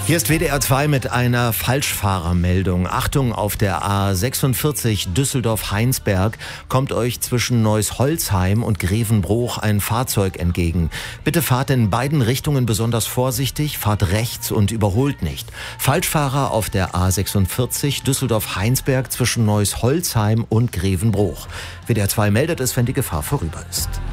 Hier ist WDR 2 mit einer Falschfahrermeldung. Achtung, auf der A46 Düsseldorf-Heinsberg kommt euch zwischen Neuss-Holzheim und Grevenbroich ein Fahrzeug entgegen. Bitte fahrt in beiden Richtungen besonders vorsichtig, fahrt rechts und überholt nicht. Falschfahrer auf der A46 Düsseldorf-Heinsberg zwischen Neuss-Holzheim und Grevenbroich. WDR 2 meldet es, wenn die Gefahr vorüber ist.